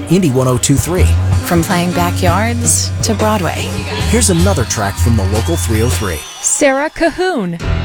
Indy 1023. From playing backyards to Broadway. Here's another track from the local 303. Sarah Cahoon.